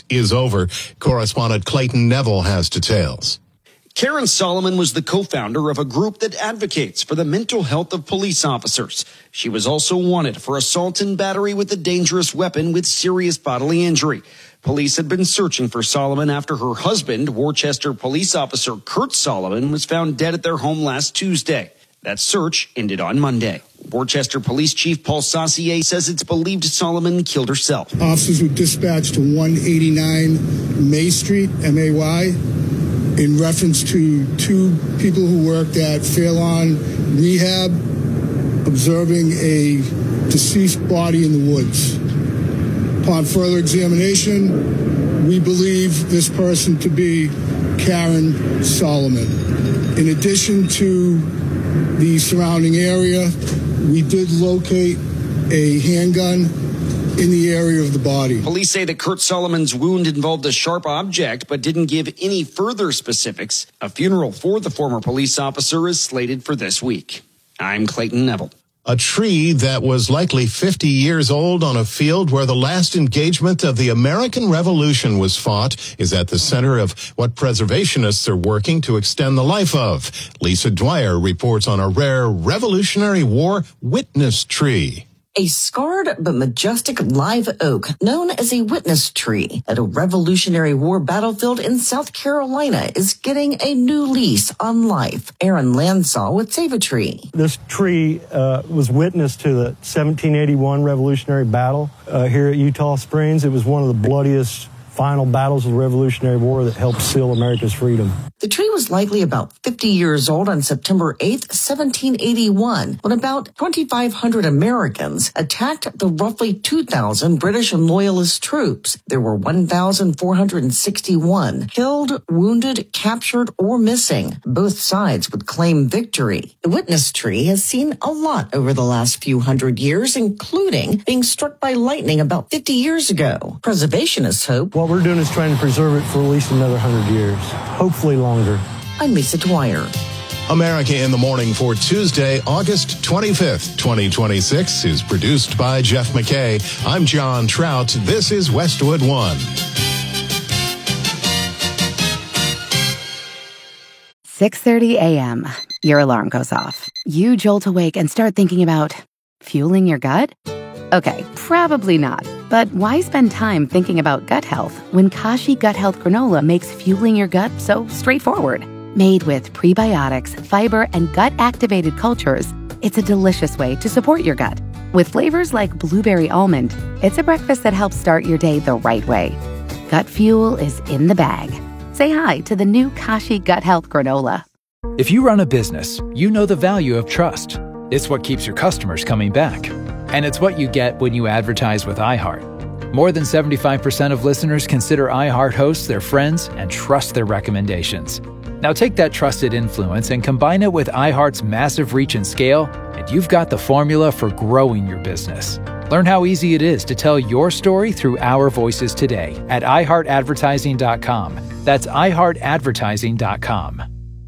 is over. Correspondent Clayton Neville has details. Karen Solomon was the co-founder of a group that advocates for the mental health of police officers. She was also wanted for assault and battery with a dangerous weapon with serious bodily injury. Police had been searching for Solomon after her husband, Worcester police officer Kurt Solomon, was found dead at their home last Tuesday. That search ended on Monday. Worcester Police Chief Paul Saucier says it's believed Solomon killed herself. Officers were dispatched to 189 May Street, M-A-Y, in reference to two people who worked at Fairlawn Rehab, observing a deceased body in the woods. Upon further examination, we believe this person to be Karen Solomon. In addition to the surrounding area, we did locate a handgun in the area of the body. Police say that Kurt Solomon's wound involved a sharp object, but didn't give any further specifics. A funeral for the former police officer is slated for this week. I'm Clayton Neville. A tree that was likely 50 years old on a field where the last engagement of the American Revolution was fought is at the center of what preservationists are working to extend the life of. Lisa Dwyer reports on a rare Revolutionary War witness tree. A scarred but majestic live oak known as a witness tree at a Revolutionary War battlefield in South Carolina is getting a new lease on life. Aaron Landsaw with Save a Tree. This tree was witness to the 1781 Revolutionary Battle here at Eutaw Springs. It was one of the bloodiest final battles of the Revolutionary War that helped seal America's freedom. The tree was likely about 50 years old on September 8th, 1781, when about 2,500 Americans attacked the roughly 2,000 British and Loyalist troops. There were 1,461 killed, wounded, captured, or missing. Both sides would claim victory. The witness tree has seen a lot over the last few hundred years, including being struck by lightning about 50 years ago. Preservationists hope what we're doing is trying to preserve it for at least another 100 years, hopefully longer. I'm Lisa Dwyer. America in the Morning for Tuesday, August 25th, 2026 is produced by Jeff McKay. I'm John Trout. This is Westwood One. 6:30 a.m. Your alarm goes off. You jolt awake and start thinking about fueling your gut? Okay, probably not. But why spend time thinking about gut health when Kashi Gut Health Granola makes fueling your gut so straightforward? Made with prebiotics, fiber, and gut-activated cultures, it's a delicious way to support your gut. With flavors like blueberry almond, it's a breakfast that helps start your day the right way. Gut fuel is in the bag. Say hi to the new Kashi Gut Health Granola. If you run a business, you know the value of trust. It's what keeps your customers coming back. And it's what you get when you advertise with iHeart. More than 75% of listeners consider iHeart hosts their friends and trust their recommendations. Now take that trusted influence and combine it with iHeart's massive reach and scale, and you've got the formula for growing your business. Learn how easy it is to tell your story through our voices today at iHeartAdvertising.com. That's iHeartAdvertising.com.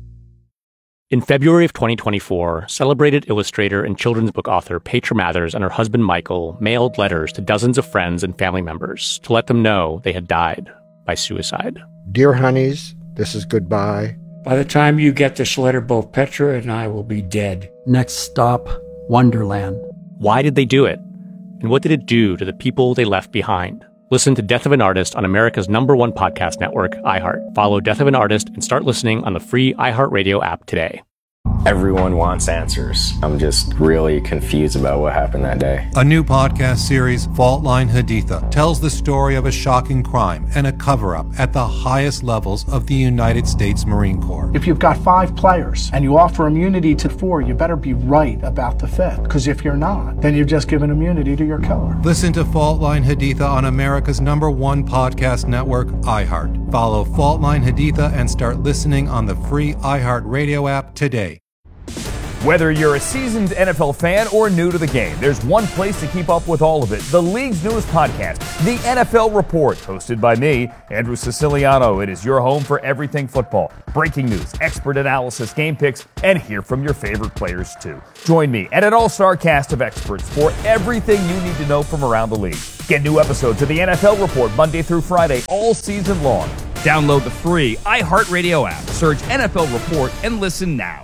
In February of 2024, celebrated illustrator and children's book author Petra Mathers and her husband Michael mailed letters to dozens of friends and family members to let them know they had died by suicide. Dear honeys, this is goodbye. By the time you get this letter, both Petra and I will be dead. Next stop, Wonderland. Why did they do it? And what did it do to the people they left behind? Listen to Death of an Artist on America's #1 podcast network, iHeart. Follow Death of an Artist and start listening on the free iHeartRadio app today. Everyone wants answers. I'm just really confused about what happened that day. A new podcast series, Fault Line Haditha, tells the story of a shocking crime and a cover-up at the highest levels of the United States Marine Corps. If you've got 5 players and you offer immunity to 4, you better be right about the 5th. Because if you're not, then you've just given immunity to your killer. Listen to Fault Line Haditha on America's #1 podcast network, iHeart. Follow Fault Line Haditha and start listening on the free iHeartRadio app today. Whether you're a seasoned NFL fan or new to the game, there's one place to keep up with all of it. The league's newest podcast, The NFL Report, hosted by me, Andrew Siciliano. It is your home for everything football. Breaking news, expert analysis, game picks, and hear from your favorite players too. Join me and an all-star cast of experts for everything you need to know from around the league. Get new episodes of The NFL Report Monday through Friday all season long. Download the free iHeartRadio app. Search NFL Report and listen now.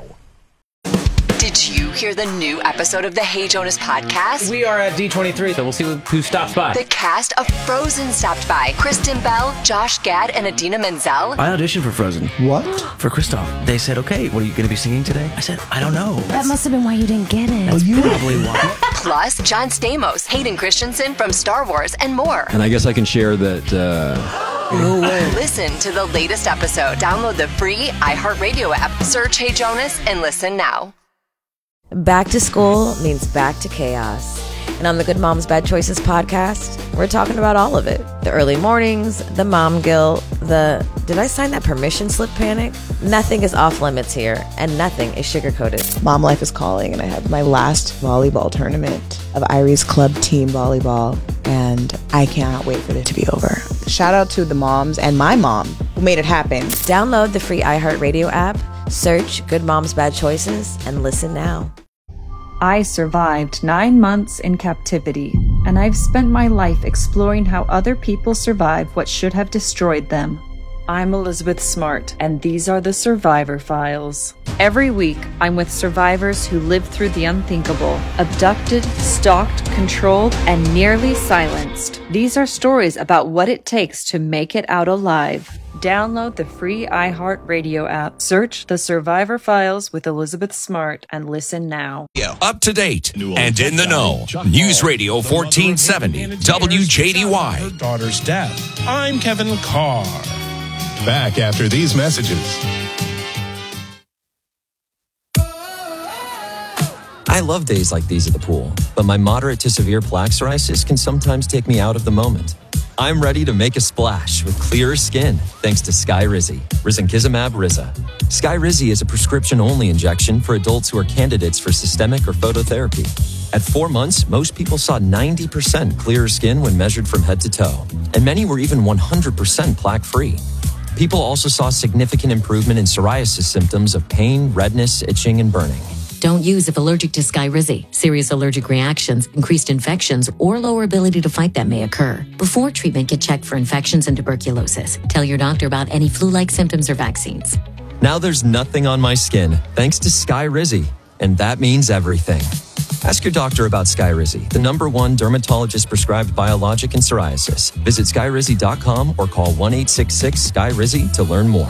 Did you hear the new episode of the Hey Jonas podcast? We are at D23, so we'll see who stops by. The cast of Frozen stopped by. Kristen Bell, Josh Gad, and Idina Menzel. I auditioned for Frozen. What? For Kristoff. They said, okay, what are you going to be singing today? I said, I don't know. That must have been why you didn't get it. That's probably why. Plus, John Stamos, Hayden Christensen from Star Wars, and more. And I guess I can share that, No way. Listen to the latest episode. Download the free iHeartRadio app. Search Hey Jonas and listen now. Back to school means back to chaos. And on the Good Moms Bad Choices podcast, we're talking about all of it. The early mornings, the mom guilt, the did I sign that permission slip panic? Nothing is off limits here, and nothing is sugar-coated. Mom life is calling, and I have my last volleyball tournament of Irie's Club Team Volleyball, and I cannot wait for it to be over. Shout out to the moms and my mom who made it happen. Download the free iHeartRadio app, search Good Moms Bad Choices, and listen now. I survived 9 months in captivity, and I've spent my life exploring how other people survive what should have destroyed them. I'm Elizabeth Smart, and these are the Survivor Files. Every week, I'm with survivors who lived through the unthinkable, abducted, stalked, controlled, and nearly silenced. These are stories about what it takes to make it out alive. Download the free iHeartRadio app. Search The Survivor Files with Elizabeth Smart and listen now. Up to date and in the know. News Radio 1470, WJDY. Her daughter's death. I'm Kevin Carr. Back after these messages. I love days like these at the pool, but my moderate to severe plaque psoriasis can sometimes take me out of the moment. I'm ready to make a splash with clearer skin thanks to Skyrizi, risankizumab Riza. Skyrizi is a prescription-only injection for adults who are candidates for systemic or phototherapy. At 4 months, most people saw 90% clearer skin when measured from head to toe, and many were even 100% plaque-free. People also saw significant improvement in psoriasis symptoms of pain, redness, itching, and burning. Don't use if allergic to Skyrizi. Serious allergic reactions, increased infections, or lower ability to fight them may occur. Before treatment, get checked for infections and tuberculosis. Tell your doctor about any flu-like symptoms or vaccines. Now there's nothing on my skin thanks to Skyrizi, and that means everything. Ask your doctor about Skyrizi, the #1 dermatologist-prescribed biologic in psoriasis. Visit Skyrizi.com or call 1-866-SKY-RIZI to learn more.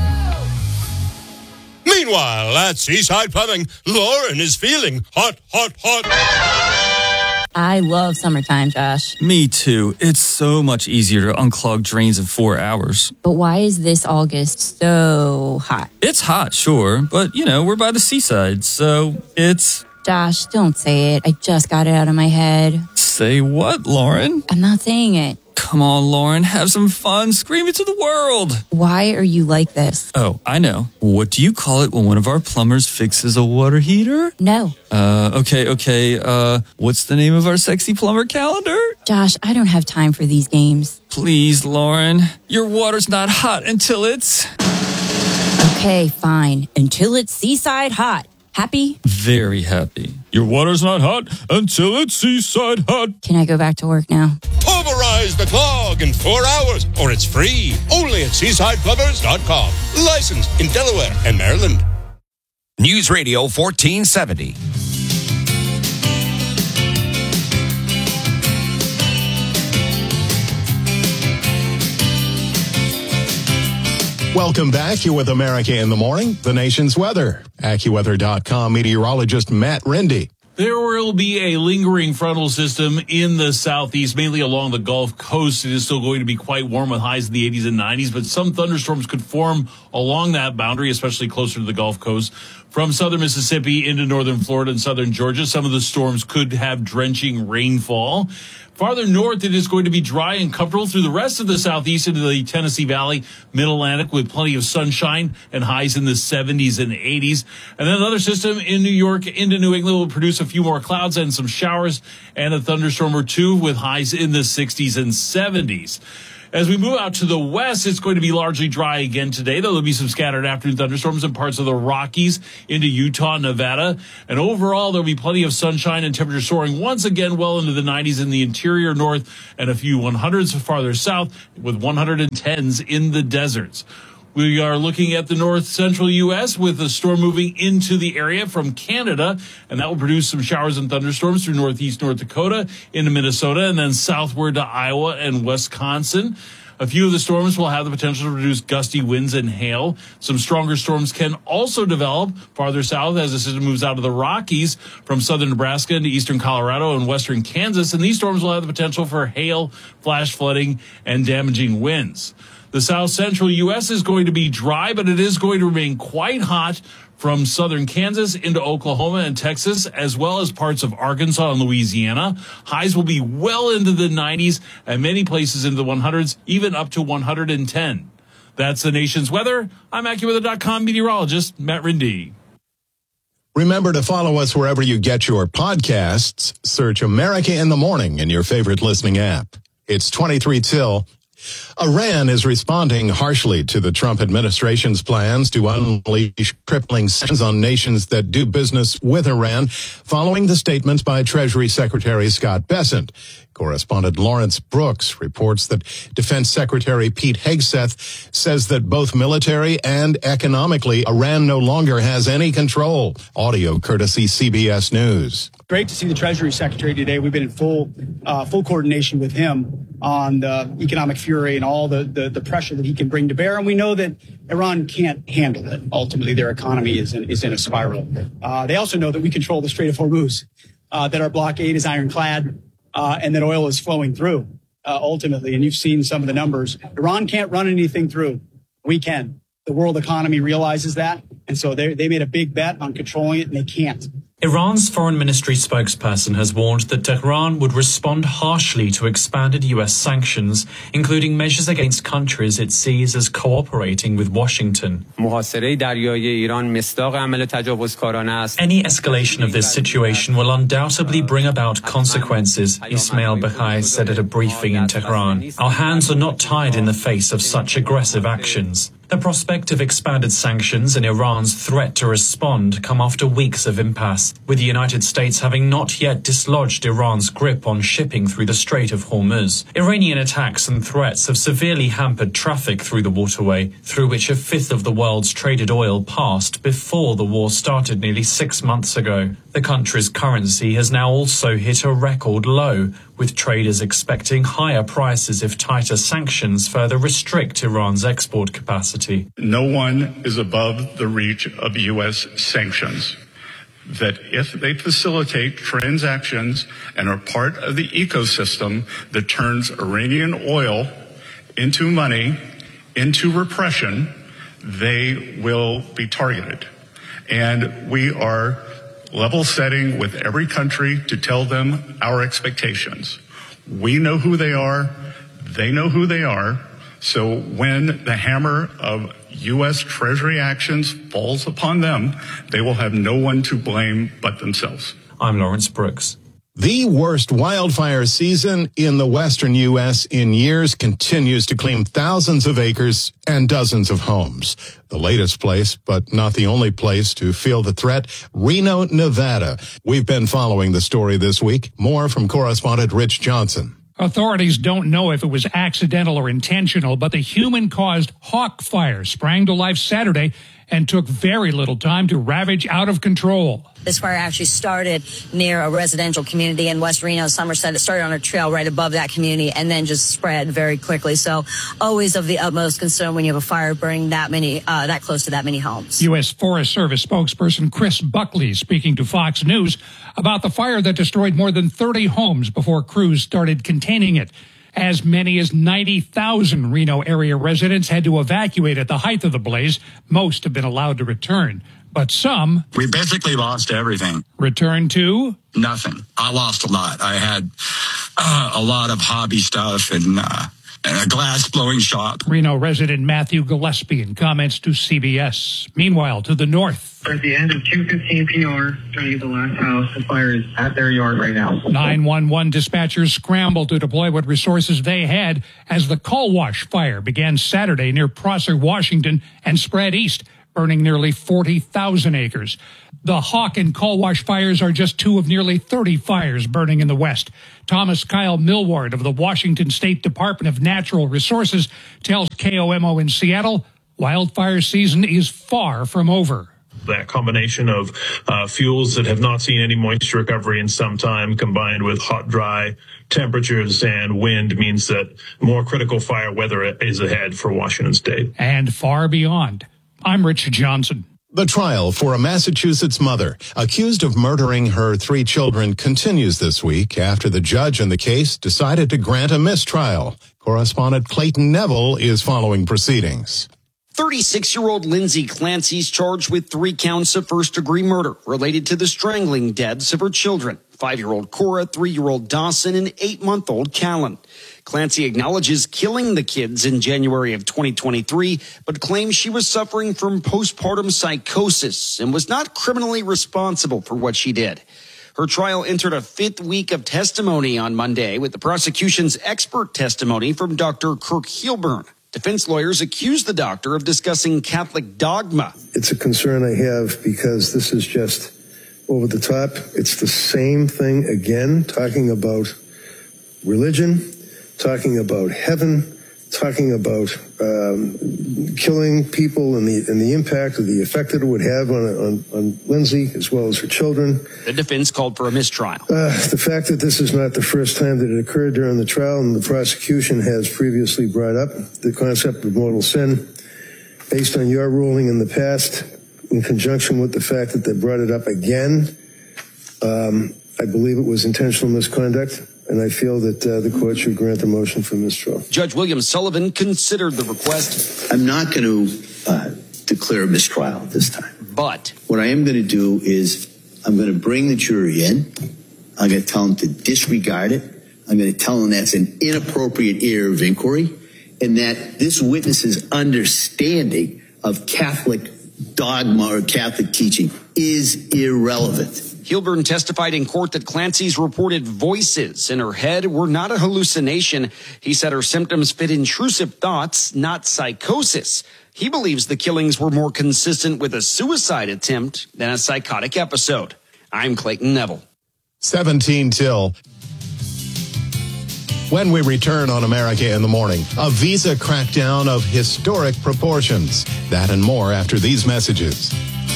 Meanwhile, at Seaside Plumbing, Lauren is feeling hot, hot, hot. I love summertime, Josh. Me too. It's so much easier to unclog drains in 4 hours. But why is this August so hot? It's hot, sure, but, we're by the seaside, so it's... Josh, don't say it. I just got it out of my head. Say what, Lauren? I'm not saying it. Come on, Lauren. Have some fun. Scream it to the world. Why are you like this? Oh, I know. What do you call it when one of our plumbers fixes a water heater? No. Okay. What's the name of our sexy plumber calendar? Josh, I don't have time for these games. Please, Lauren. Your water's not hot until it's... Okay, fine. Until it's seaside hot. Happy? Very happy. Your water's not hot until it's seaside hot. Can I go back to work now? Pulverize the clog in 4 hours, or it's free. Only at SeasidePlumbers.com. Licensed in Delaware and Maryland. News Radio 1470. Welcome back. You're with America in the Morning, the nation's weather. AccuWeather.com meteorologist Matt Rindy. There will be a lingering frontal system in the southeast, mainly along the Gulf Coast. It is still going to be quite warm with highs in the 80s and 90s, but some thunderstorms could form along that boundary, especially closer to the Gulf Coast. From southern Mississippi into northern Florida and southern Georgia, some of the storms could have drenching rainfall. Farther north, it is going to be dry and comfortable through the rest of the southeast into the Tennessee Valley, Mid-Atlantic, with plenty of sunshine and highs in the 70s and 80s. And then another system in New York into New England will produce a few more clouds and some showers and a thunderstorm or two with highs in the 60s and 70s. As we move out to the west, it's going to be largely dry again today, though there'll be some scattered afternoon thunderstorms in parts of the Rockies into Utah and Nevada. And overall, there'll be plenty of sunshine and temperature soaring once again well into the 90s in the interior north and a few 100s farther south with 110s in the deserts. We are looking at the north-central U.S. with a storm moving into the area from Canada, and that will produce some showers and thunderstorms through northeast North Dakota into Minnesota and then southward to Iowa and Wisconsin. A few of the storms will have the potential to produce gusty winds and hail. Some stronger storms can also develop farther south as the system moves out of the Rockies from southern Nebraska into eastern Colorado and western Kansas, and these storms will have the potential for hail, flash flooding, and damaging winds. The south-central U.S. is going to be dry, but it is going to remain quite hot from southern Kansas into Oklahoma and Texas, as well as parts of Arkansas and Louisiana. Highs will be well into the 90s and many places into the 100s, even up to 110. That's the nation's weather. I'm AccuWeather.com meteorologist Matt Rindy. Remember to follow us wherever you get your podcasts. Search America in the Morning in your favorite listening app. It's 23 till. Iran is responding harshly to the Trump administration's plans to unleash crippling sanctions on nations that do business with Iran, following the statements by Treasury Secretary Scott Bessent. Correspondent Lawrence Brooks reports that Defense Secretary Pete Hegseth says that both military and economically, Iran no longer has any control. Audio courtesy CBS News. Great to see the Treasury Secretary today. We've been in full coordination with him on the economic fury and all the pressure that he can bring to bear. And we know that Iran can't handle it. Ultimately, their economy is in a spiral. They also know that we control the Strait of Hormuz, that our blockade is ironclad, and that oil is flowing through ultimately. And you've seen some of the numbers. Iran can't run anything through. We can. The world economy realizes that. And so they made a big bet on controlling it, and they can't. Iran's foreign ministry spokesperson has warned that Tehran would respond harshly to expanded U.S. sanctions, including measures against countries it sees as cooperating with Washington. Any escalation of this situation will undoubtedly bring about consequences, Ismail Baqai said at a briefing in Tehran. Our hands are not tied in the face of such aggressive actions. The prospect of expanded sanctions and Iran's threat to respond come after weeks of impasse, with the United States having not yet dislodged Iran's grip on shipping through the Strait of Hormuz. Iranian attacks and threats have severely hampered traffic through the waterway, through which a fifth of the world's traded oil passed before the war started nearly 6 months ago. The country's currency has now also hit a record low, with traders expecting higher prices if tighter sanctions further restrict Iran's export capacity. No one is above the reach of U.S. sanctions. That if they facilitate transactions and are part of the ecosystem that turns Iranian oil into money, into repression, they will be targeted. And we are level setting with every country to tell them our expectations. We know who they are. They know who they are. So when the hammer of U.S. Treasury actions falls upon them, they will have no one to blame but themselves. I'm Lawrence Brooks. The worst wildfire season in the western U.S. in years continues to claim thousands of acres and dozens of homes. The latest place, but not the only place to feel the threat, Reno, Nevada. We've been following the story this week. More from correspondent Rich Johnson. Authorities don't know if it was accidental or intentional, but the human-caused Hawk Fire sprang to life Saturday and took very little time to ravage out of control. This fire actually started near a residential community in West Reno, Somerset. It started on a trail right above that community and then just spread very quickly. So always of the utmost concern when you have a fire burning that close to that many homes. U.S. Forest Service spokesperson Chris Buckley speaking to Fox News about the fire that destroyed more than 30 homes before crews started containing it. As many as 90,000 Reno area residents had to evacuate at the height of the blaze. Most have been allowed to return, but some... We basically lost everything. Returned to... Nothing. I lost a lot. I had a lot of hobby stuff and a glass blowing shop. Reno resident Matthew Gillespie in comments to CBS. Meanwhile, to the north. We're at the end of 215 PR, trying to get the last house. The fire is at their yard right now. 911 dispatchers scrambled to deploy what resources they had as the Colwash fire began Saturday near Prosser, Washington, and spread east, burning nearly 40,000 acres. The Hawk and Colwash fires are just two of nearly 30 fires burning in the West. Thomas Kyle Millward of the Washington State Department of Natural Resources tells KOMO in Seattle, wildfire season is far from over. That combination of fuels that have not seen any moisture recovery in some time, combined with hot, dry temperatures and wind, means that more critical fire weather is ahead for Washington State. And far beyond. I'm Rich Johnson. The trial for a Massachusetts mother accused of murdering her 3 children continues this week after the judge in the case decided to grant a mistrial. Correspondent Clayton Neville is following proceedings. 36-year-old Lindsay Clancy's charged with 3 counts of first-degree murder related to the strangling deaths of her children, 5-year-old Cora, 3-year-old Dawson, and 8-month-old Callan. Clancy acknowledges killing the kids in January of 2023, but claims she was suffering from postpartum psychosis and was not criminally responsible for what she did. Her trial entered a 5th week of testimony on Monday with the prosecution's expert testimony from Dr. Kirk Heilburn. Defense lawyers accused the doctor of discussing Catholic dogma. It's a concern I have because this is just over the top. It's the same thing again, talking about religion, talking about heaven, talking about killing people and the impact of the effect that it would have on Lindsay as well as her children. The defense called for a mistrial. The fact that this is not the first time that it occurred during the trial, and the prosecution has previously brought up the concept of mortal sin, based on your ruling in the past, in conjunction with the fact that they brought it up again, I believe it was intentional misconduct. And I feel that the court should grant the motion for mistrial. Judge William Sullivan considered the request. I'm not going to declare a mistrial this time. But what I am going to do is I'm going to bring the jury in. I'm going to tell them to disregard it. I'm going to tell them that's an inappropriate area of inquiry and that this witness's understanding of Catholic dogma or Catholic teaching is irrelevant. Heilburn testified in court that Clancy's reported voices in her head were not a hallucination. He said her symptoms fit intrusive thoughts, not psychosis. He believes the killings were more consistent with a suicide attempt than a psychotic episode. I'm Clayton Neville. 17 till. When we return on America in the Morning, a visa crackdown of historic proportions. That and more after these messages.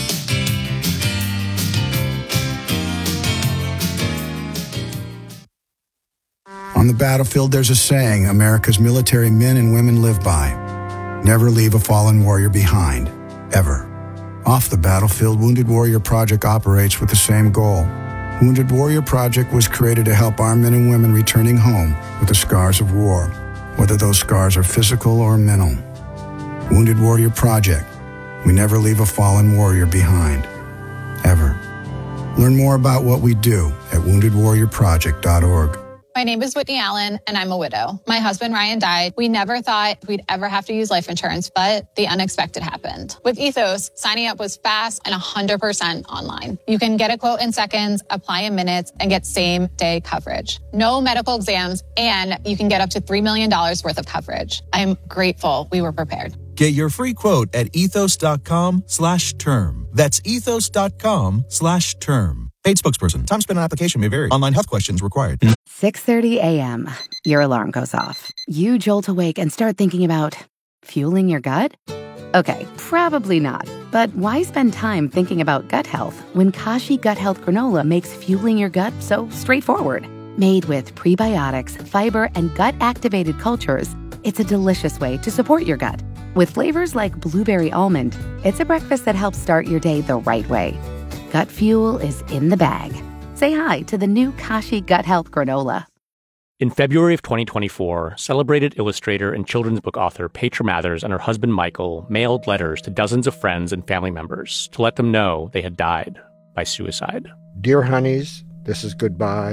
On the battlefield, there's a saying America's military men and women live by. Never leave a fallen warrior behind, ever. Off the battlefield, Wounded Warrior Project operates with the same goal. Wounded Warrior Project was created to help our men and women returning home with the scars of war, whether those scars are physical or mental. Wounded Warrior Project. We never leave a fallen warrior behind, ever. Learn more about what we do at woundedwarriorproject.org. My name is Whitney Allen, and I'm a widow. My husband, Ryan, died. We never thought we'd ever have to use life insurance, but the unexpected happened. With Ethos, signing up was fast and 100% online. You can get a quote in seconds, apply in minutes, and get same-day coverage. No medical exams, and you can get up to $3 million worth of coverage. I'm grateful we were prepared. Get your free quote at ethos.com/term. That's ethos.com/term. Paid spokesperson. Time spent on application may vary. Online health questions required. 6:30 a.m. Your alarm goes off. You jolt awake and start thinking about fueling your gut? Okay, probably not. But why spend time thinking about gut health when Kashi Gut Health Granola makes fueling your gut so straightforward? Made with prebiotics, fiber, and gut-activated cultures, it's a delicious way to support your gut. With flavors like blueberry almond, it's a breakfast that helps start your day the right way. Gut fuel is in the bag. Say hi to the new Kashi Gut Health Granola. In February of 2024, celebrated illustrator and children's book author Petra Mathers and her husband Michael mailed letters to dozens of friends and family members to let them know they had died by suicide. Dear honeys, this is goodbye.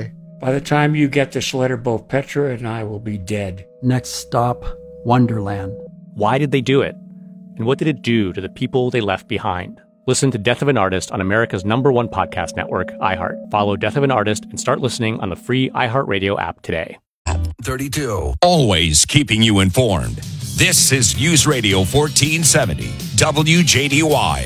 By the time you get this letter, both Petra and I will be dead. Next stop, Wonderland. Why did they do it? And what did it do to the people they left behind? Listen to Death of an Artist on America's #1 podcast network, iHeart. Follow Death of an Artist and start listening on the free iHeartRadio app today. 32. Always keeping you informed. This is News Radio 1470, WJDY.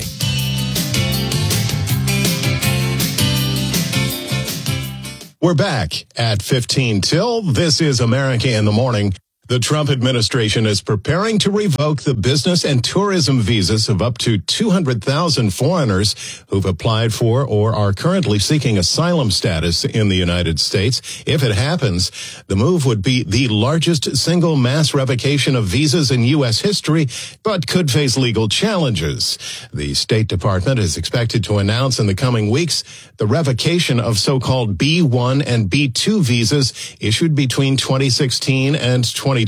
We're back at 15 till. This is America in the Morning. The Trump administration is preparing to revoke the business and tourism visas of up to 200,000 foreigners who've applied for or are currently seeking asylum status in the United States. If it happens, the move would be the largest single mass revocation of visas in U.S. history, but could face legal challenges. The State Department is expected to announce in the coming weeks the revocation of so-called B1 and B2 visas issued between 2016 and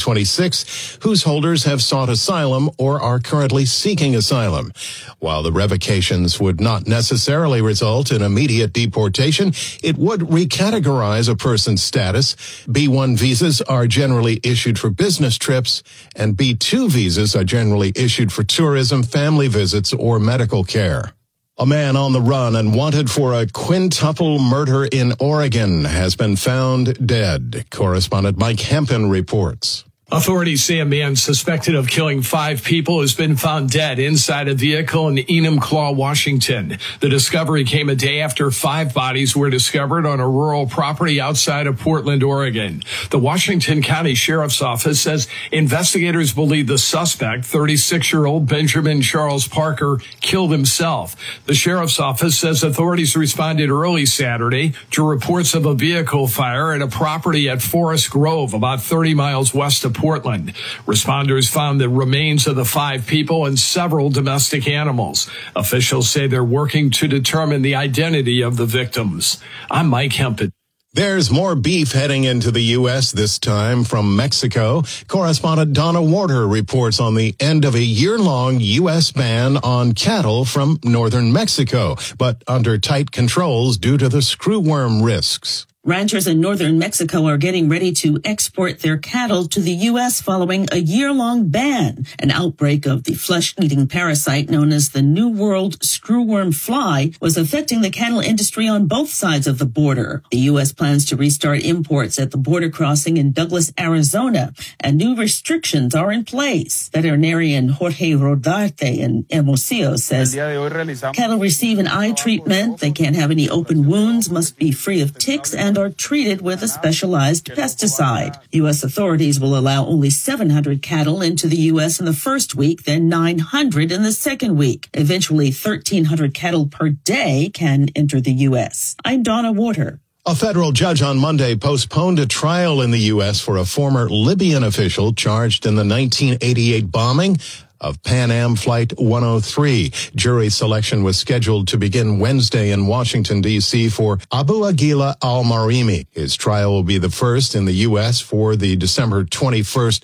2026, whose holders have sought asylum or are currently seeking asylum. While the revocations would not necessarily result in immediate deportation, it would recategorize a person's status. B1 visas are generally issued for business trips, and B2 visas are generally issued for tourism, family visits, or medical care. A man on the run and wanted for a quintuple murder in Oregon has been found dead. Correspondent Mike Hempen reports. Authorities say a man suspected of killing 5 people has been found dead inside a vehicle in Enumclaw, Washington. The discovery came a day after 5 bodies were discovered on a rural property outside of Portland, Oregon. The Washington County Sheriff's Office says investigators believe the suspect, 36-year-old Benjamin Charles Parker, killed himself. The Sheriff's Office says authorities responded early Saturday to reports of a vehicle fire at a property at Forest Grove, about 30 miles west of Portland. Responders found the remains of the 5 people and several domestic animals. Officials say they're working to determine the identity of the victims. I'm Mike Hempel. There's more beef heading into the U.S., this time from Mexico. Correspondent Donna Warder reports on the end of a year-long U.S. ban on cattle from northern Mexico, but under tight controls due to the screwworm risks. Ranchers in northern Mexico are getting ready to export their cattle to the U.S. following a year-long ban. An outbreak of the flesh-eating parasite known as the New World screwworm fly was affecting the cattle industry on both sides of the border. The U.S. plans to restart imports at the border crossing in Douglas, Arizona, and new restrictions are in place. Veterinarian Jorge Rodarte in Hermosillo says cattle receive an eye treatment, they can't have any open wounds, must be free of ticks, and are treated with a specialized pesticide. U.S. authorities will allow only 700 cattle into the U.S. in the first week, then 900 in the second week. Eventually, 1,300 cattle per day can enter the U.S. I'm Donna Warder. A federal judge on Monday postponed a trial in the U.S. for a former Libyan official charged in the 1988 bombing of Pan Am Flight 103. Jury selection was scheduled to begin Wednesday in Washington, D.C. for Abu Aguila al-Marimi. His trial will be the first in the U.S. for the December 21st,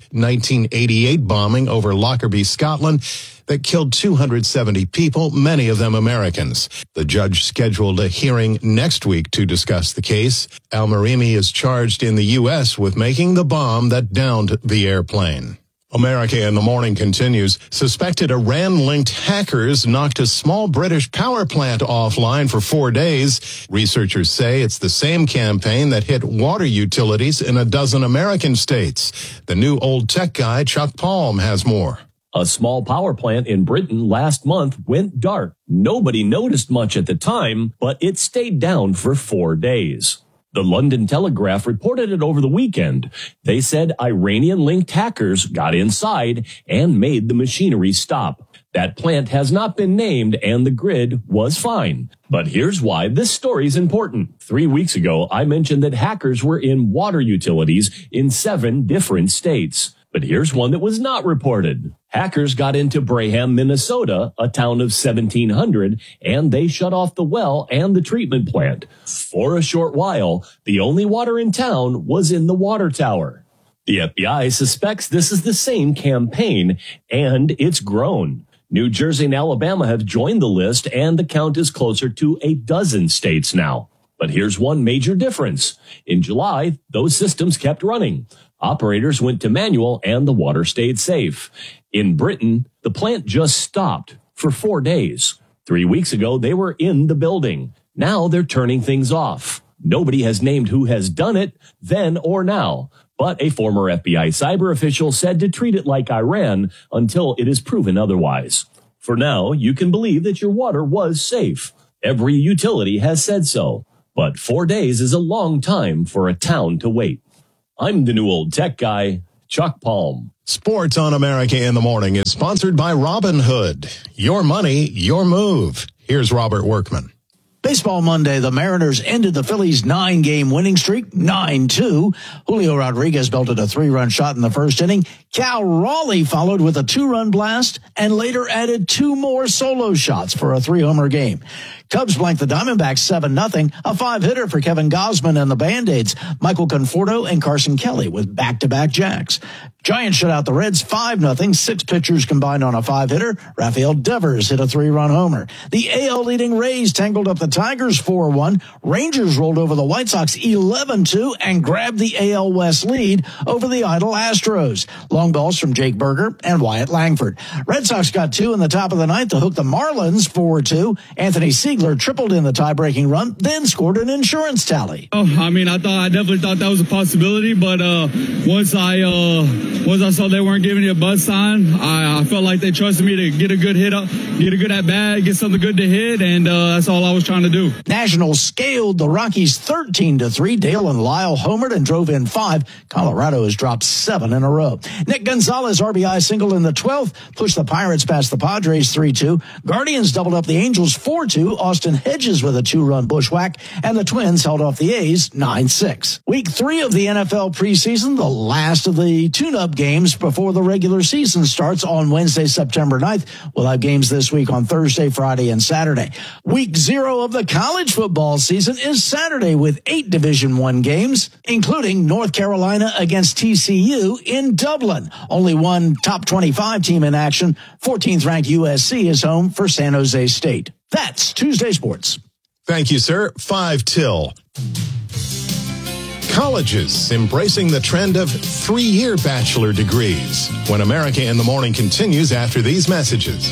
1988 bombing over Lockerbie, Scotland, that killed 270 people, many of them Americans. The judge scheduled a hearing next week to discuss the case. Al-Marimi is charged in the U.S. with making the bomb that downed the airplane. America in the Morning continues. Suspected Iran-linked hackers knocked a small British power plant offline for 4 days. Researchers say it's the same campaign that hit water utilities in a dozen American states. The new old tech guy, Chuck Palm, has more. A small power plant in Britain last month went dark. Nobody noticed much at the time, but it stayed down for 4 days. The London Telegraph reported it over the weekend. They said Iranian-linked hackers got inside and made the machinery stop. That plant has not been named and the grid was fine. But here's why this story is important. 3 weeks ago, I mentioned that hackers were in water utilities in 7 different states. But here's one that was not reported. Hackers got into Braham, Minnesota, a town of 1,700, and they shut off the well and the treatment plant. For a short while, the only water in town was in the water tower. The FBI suspects this is the same campaign, and it's grown. New Jersey and Alabama have joined the list, and the count is closer to a dozen states now. But here's one major difference. In July, those systems kept running. Operators went to manual and the water stayed safe. In Britain, the plant just stopped for 4 days. 3 weeks ago, they were in the building. Now they're turning things off. Nobody has named who has done it, then or now. But a former FBI cyber official said to treat it like Iran until it is proven otherwise. For now, you can believe that your water was safe. Every utility has said so. But 4 days is a long time for a town to wait. I'm the new old tech guy, Chuck Palm. Sports on America in the Morning is sponsored by Robinhood. Your money, your move. Here's Robert Workman. Baseball Monday, the Mariners ended the Phillies' 9-game winning streak, 9-2. Julio Rodriguez belted a 3-run shot in the first inning. Cal Raleigh followed with a 2-run blast and later added 2 more solo shots for a 3-homer game. Cubs blanked the Diamondbacks 7-0, a 5-hitter for Kevin Gausman and the Band-Aids, Michael Conforto and Carson Kelly with back-to-back jacks. Giants shut out the Reds 5-0, 6 pitchers combined on a 5-hitter. Rafael Devers hit a 3-run homer. The AL leading Rays tangled up the Tigers 4-1. Rangers rolled over the White Sox 11-2 and grabbed the AL West lead over the idle Astros. Long balls from Jake Berger and Wyatt Langford. Red Sox got 2 in the top of the ninth to hook the Marlins 4-2. Anthony Siegler tripled in the tie-breaking run, then scored an insurance tally. I definitely thought that was a possibility, but once I saw they weren't giving you a buzz sign, I felt like they trusted me to get a good hit up, get a good at bat, get something good to hit, and that's all I was trying to do. Nationals scaled the Rockies 13-3. Dale and Lyle homered and drove in 5. Colorado has dropped 7 in a row. Nick Gonzalez RBI single in the 12th pushed the Pirates past the Padres 3-2. Guardians doubled up the Angels 4-2. Austin Hedges with a 2-run bushwhack, and the Twins held off the A's 9-6. Week 3 of the NFL preseason, the last of the tune-up games before the regular season starts on Wednesday, September 9th. We'll have games this week on Thursday, Friday, and Saturday. Week 0 of the college football season is Saturday with 8 Division I games, including North Carolina against TCU in Dublin. Only one top 25 team in action. 14th ranked USC is home for San Jose State. That's Tuesday Sports. Thank you, sir. 5 till. Colleges embracing the trend of 3-year bachelor degrees. When America in the Morning continues after these messages.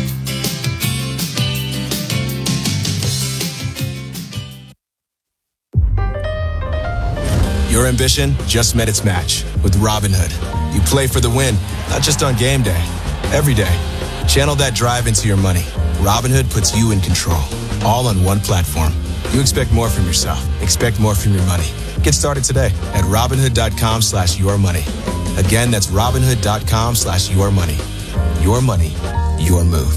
Your ambition just met its match with Robinhood. You play for the win, not just on game day, every day. Channel that drive into your money. Robinhood puts you in control, all on one platform. You expect more from yourself. Expect more from your money. Get started today at Robinhood.com/yourmoney. Again, that's Robinhood.com/yourmoney. Your money, your move.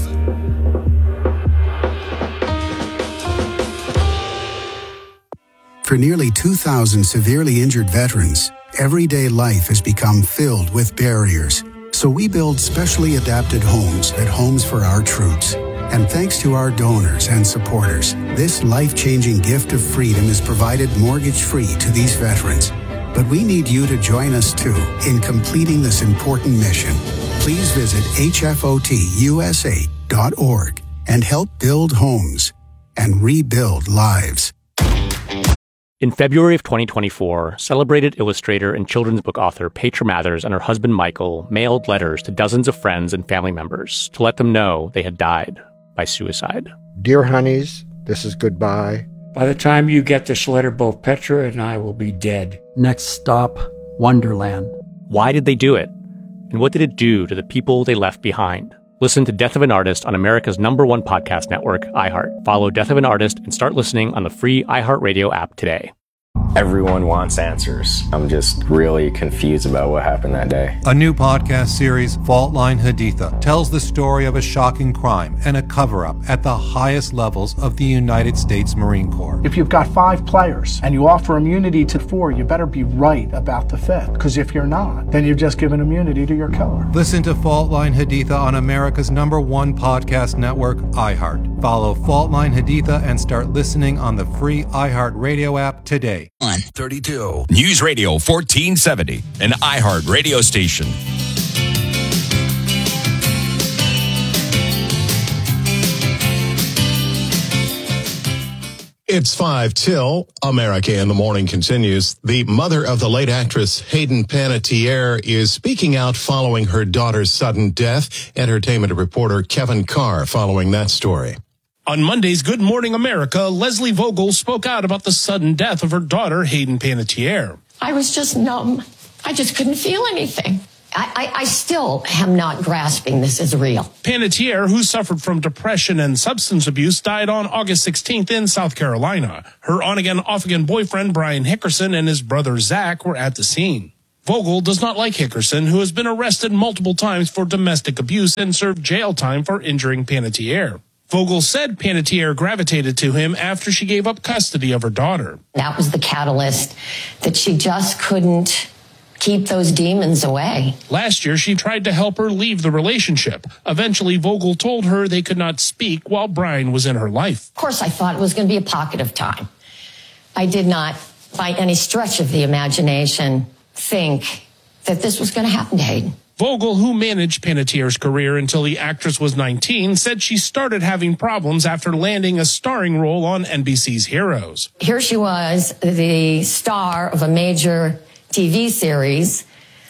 For nearly 2,000 severely injured veterans, everyday life has become filled with barriers. So we build specially adapted homes at Homes for Our Troops. And thanks to our donors and supporters, this life-changing gift of freedom is provided mortgage-free to these veterans. But we need you to join us, too, in completing this important mission. Please visit hfotusa.org and help build homes and rebuild lives. In February of 2024, celebrated illustrator and children's book author Petra Mathers and her husband Michael mailed letters to dozens of friends and family members to let them know they had died by suicide. Dear honeys, this is goodbye. By the time you get this letter, both Petra and I will be dead. Next stop, Wonderland. Why did they do it? And what did it do to the people they left behind? Listen to Death of an Artist on America's #1 podcast network, iHeart. Follow Death of an Artist and start listening on the free iHeartRadio app today. Everyone wants answers. I'm just really confused about what happened that day. A new podcast series, Fault Line Haditha, tells the story of a shocking crime and a cover-up at the highest levels of the United States Marine Corps. If you've got 5 players and you offer immunity to 4, you better be right about the 5th. Because if you're not, then you've just given immunity to your killer. Listen to Fault Line Haditha on America's #1 podcast network, iHeart. Follow Fault Line Haditha and start listening on the free iHeart Radio app today. 32 News Radio 1470, an iHeart radio station. It's 5 till America in the Morning continues. The mother of the late actress Hayden Panettiere is speaking out following her daughter's sudden death. Entertainment reporter Kevin Carr following that story. On Monday's Good Morning America, Leslie Vogel spoke out about the sudden death of her daughter, Hayden Panettiere. I was just numb. I just couldn't feel anything. I still am not grasping this is real. Panettiere, who suffered from depression and substance abuse, died on August 16th in South Carolina. Her on-again, off-again boyfriend, Brian Hickerson, and his brother, Zach, were at the scene. Vogel does not like Hickerson, who has been arrested multiple times for domestic abuse and served jail time for injuring Panettiere. Vogel said Panettiere gravitated to him after she gave up custody of her daughter. That was the catalyst, that she just couldn't keep those demons away. Last year, she tried to help her leave the relationship. Eventually, Vogel told her they could not speak while Brian was in her life. Of course, I thought it was going to be a pocket of time. I did not, by any stretch of the imagination, think that this was going to happen to Hayden. Vogel, who managed Panettiere's career until the actress was 19, said she started having problems after landing a starring role on NBC's Heroes. Here she was, the star of a major TV series,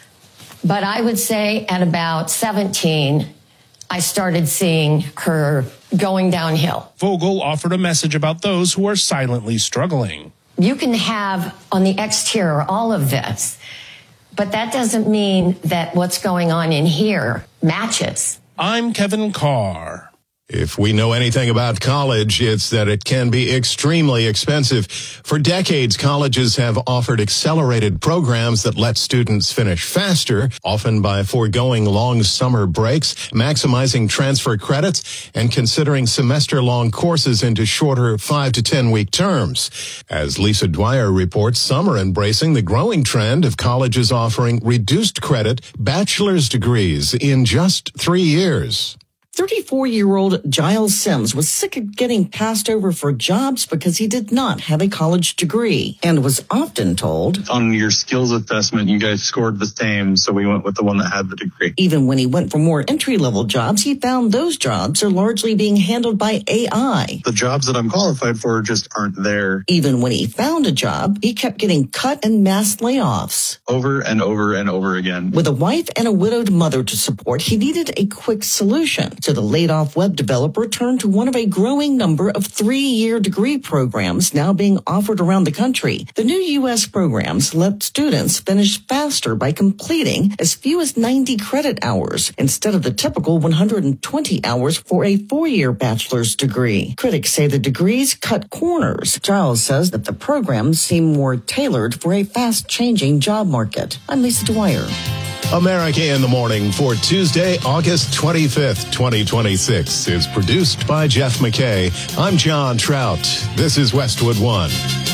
but I would say at about 17, I started seeing her going downhill. Vogel offered a message about those who are silently struggling. You can have on the exterior all of this, but that doesn't mean that what's going on in here matches. I'm Kevin Carr. If we know anything about college, it's that it can be extremely expensive. For decades, colleges have offered accelerated programs that let students finish faster, often by foregoing long summer breaks, maximizing transfer credits, and considering semester-long courses into shorter 5 to 10-week terms. As Lisa Dwyer reports, some are embracing the growing trend of colleges offering reduced credit bachelor's degrees in just 3 years. 34-year-old Giles Sims was sick of getting passed over for jobs because he did not have a college degree and was often told, on your skills assessment, you guys scored the same, so we went with the one that had the degree. Even when he went for more entry-level jobs, he found those jobs are largely being handled by AI. The jobs that I'm qualified for just aren't there. Even when he found a job, he kept getting cut and mass layoffs. Over and over and over again. With a wife and a widowed mother to support, he needed a quick solution. So the laid-off web developer turned to one of a growing number of 3-year degree programs now being offered around the country. The new U.S. programs let students finish faster by completing as few as 90 credit hours instead of the typical 120 hours for a 4-year bachelor's degree. Critics say the degrees cut corners. Giles says that the programs seem more tailored for a fast-changing job market. I'm Lisa Dwyer. America in the Morning for Tuesday, August 25th, 2026 is produced by Jeff McKay. I'm John Trout. This is Westwood One.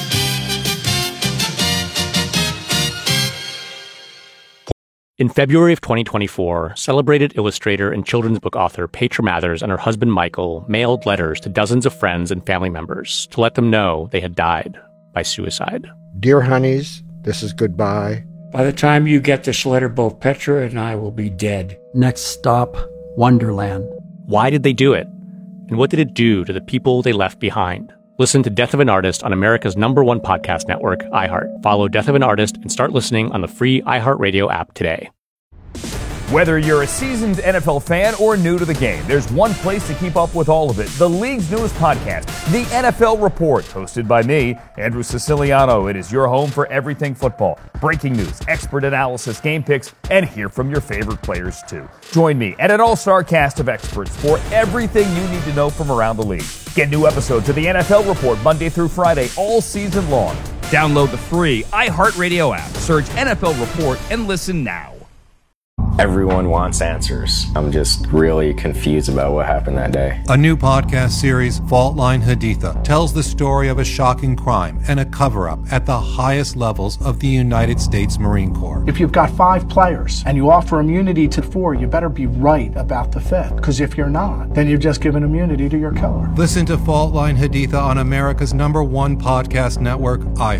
In February of 2024, celebrated illustrator and children's book author Petra Mathers and her husband Michael mailed letters to dozens of friends and family members to let them know they had died by suicide. Dear honeys, this is goodbye. By the time you get this letter, both Petra and I will be dead. Next stop, Wonderland. Why did they do it? And what did it do to the people they left behind? Listen to Death of an Artist on America's #1 podcast network, iHeart. Follow Death of an Artist and start listening on the free iHeartRadio app today. Whether you're a seasoned NFL fan or new to the game, there's one place to keep up with all of it. The league's newest podcast, The NFL Report, hosted by me, Andrew Siciliano. It is your home for everything football. Breaking news, expert analysis, game picks, and hear from your favorite players too. Join me and an all-star cast of experts for everything you need to know from around the league. Get new episodes of The NFL Report Monday through Friday all season long. Download the free iHeartRadio app. Search NFL Report and listen now. Everyone wants answers. I'm just really confused about what happened that day. A new podcast series, Fault Line Haditha, tells the story of a shocking crime and a cover-up at the highest levels of the United States Marine Corps. If you've got 5 players and you offer immunity to 4, you better be right about the 5th. Because if you're not, then you've just given immunity to your killer. Listen to Fault Line Haditha on America's #1 podcast network, iHeart.